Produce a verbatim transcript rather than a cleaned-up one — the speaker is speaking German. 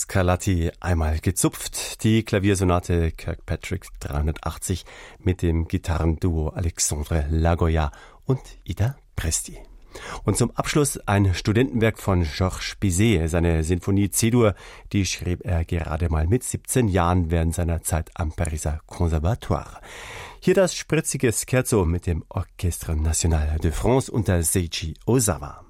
Scarlatti einmal gezupft, die Klaviersonate Kirkpatrick dreihundertachtzig mit dem Gitarrenduo Alexandre Lagoya und Ida Presti. Und zum Abschluss ein Studentenwerk von Georges Bizet, seine Sinfonie C-Dur, die schrieb er gerade mal mit siebzehn Jahren während seiner Zeit am Pariser Conservatoire. Hier das spritzige Scherzo mit dem Orchestre National de France unter Seiji Ozawa.